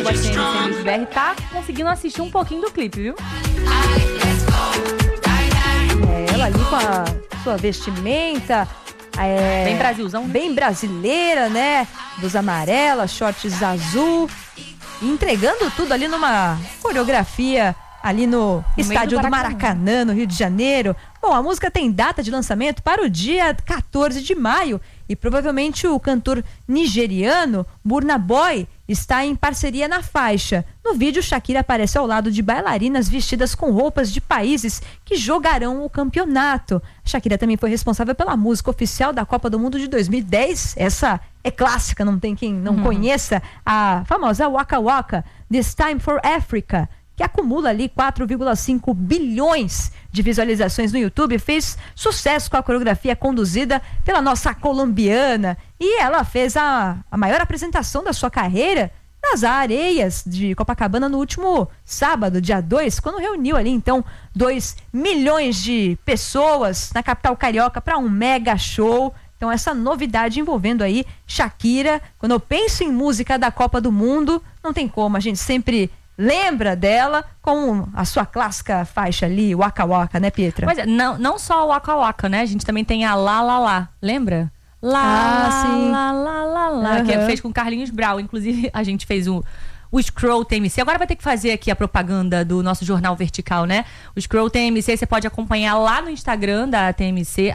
@TMC_BR tá conseguindo assistir um pouquinho do clipe, viu? Ela ali com a sua vestimenta bem Brasilzão, né? Bem brasileira, né? Blusa amarela, shorts azul, entregando tudo ali numa coreografia ali no estádio do Maracanã, no Rio de Janeiro. Bom, a música tem data de lançamento para o dia 14 de maio e provavelmente o cantor nigeriano Burna Boy está em parceria na faixa. No vídeo, Shakira aparece ao lado de bailarinas vestidas com roupas de países que jogarão o campeonato. Shakira também foi responsável pela música oficial da Copa do Mundo de 2010. Essa é clássica, não tem quem não conheça. A famosa Waka Waka, This Time for Africa, que acumula ali 4,5 bilhões de visualizações no YouTube, fez sucesso com a coreografia conduzida pela nossa colombiana. E ela fez a maior apresentação da sua carreira nas areias de Copacabana no último sábado, dia 2, quando reuniu ali então 2 milhões de pessoas na capital carioca para um mega show. Então essa novidade envolvendo aí Shakira. Quando eu penso em música da Copa do Mundo, não tem como, a gente sempre lembra dela com a sua clássica faixa ali, Waka Waka, né, Pietra? Pois é, não só o Waka Waka, né? A gente também tem a Lá Lá Lá, lembra? Lá, sim. Lá, Lá, Lá, Lá, que fez com Carlinhos Brau. Inclusive, a gente fez o Scroll TMC. Agora vai ter que fazer aqui a propaganda do nosso jornal vertical, né? O Scroll TMC você pode acompanhar lá no Instagram da TMC,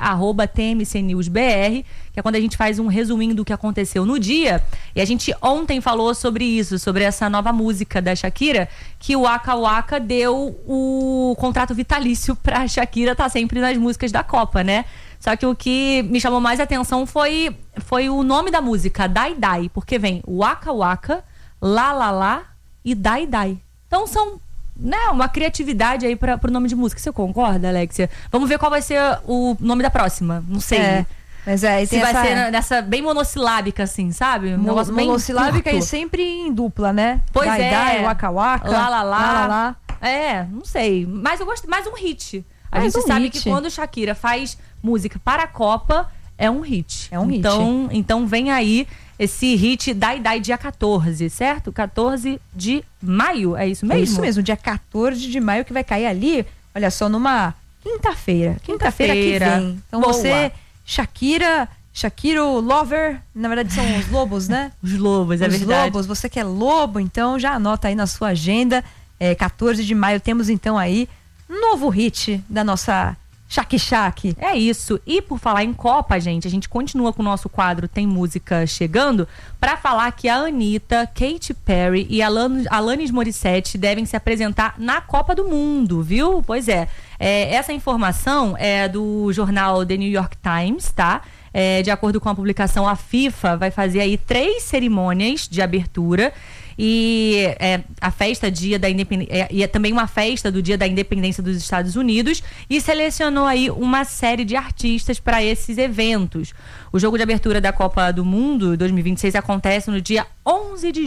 @TMCNewsBR, que é quando a gente faz um resuminho do que aconteceu no dia. E a gente ontem falou sobre isso, sobre essa nova música da Shakira, que o Waka Waka deu o contrato vitalício pra Shakira estar sempre nas músicas da Copa, né? Só que o que me chamou mais atenção foi o nome da música, Dai Dai, porque vem Waka Waka, Lá Lá Lá e Dai Dai. Então são, né, uma criatividade aí pro nome de música. Você concorda, Alexia? Vamos ver qual vai ser o nome da próxima. Não sei. Mas se vai ser nessa bem monossilábica, assim, sabe? Um negócio bem monossilábica curto. E sempre em dupla, né? Pois Dai, é. Dai, Waka Waka, Lá Lá Lá. Lá Lá Lá. Não sei. Mas eu gosto mais um hit. A Mais gente um sabe hit. que quando Shakira faz música para a Copa, é um hit. É um hit. Então vem aí esse hit Dai Dai dia 14, certo? 14 de maio, é isso mesmo? É isso mesmo, dia 14 de maio, que vai cair ali, olha só, numa quinta-feira. Quinta-feira que vem. Então Boa. você, Shakira Lover, na verdade são os lobos, né? Os lobos, é os verdade. lobos, você que é lobo, então já anota aí na sua agenda. 14 de maio temos então aí novo hit da nossa Shak. É isso. E por falar em Copa, gente, a gente continua com o nosso quadro Tem Música Chegando para falar que a Anitta, Katy Perry e Alanis Morissette devem se apresentar na Copa do Mundo, viu? Pois é. Essa informação é do jornal The New York Times, tá? De acordo com a publicação, a FIFA vai fazer aí 3 cerimônias de abertura. E a festa Dia da Independência, e é também uma festa do Dia da Independência dos Estados Unidos, e selecionou aí uma série de artistas para esses eventos. O jogo de abertura da Copa do Mundo 2026 acontece no dia 11 de